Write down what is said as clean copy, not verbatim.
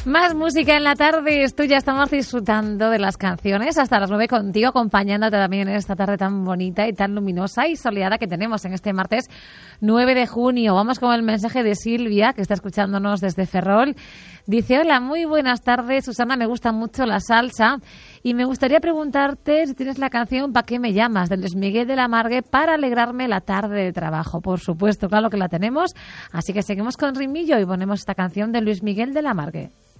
Más música en la tarde, esto ya estamos disfrutando de las canciones hasta las 9 contigo, acompañándote también en esta tarde tan bonita y tan luminosa y soleada que tenemos en este martes 9 de junio. Vamos con el mensaje de Silvia, que está escuchándonos desde Ferrol. Dice, hola, muy buenas tardes, Susana, me gusta mucho la salsa y me gustaría preguntarte si tienes la canción ¿Pa' qué me llamas? De Luis Miguel de la Margue para alegrarme la tarde de trabajo. Por supuesto, claro que la tenemos, así que seguimos con Rimillo y ponemos esta canción de Luis Miguel de la Margue.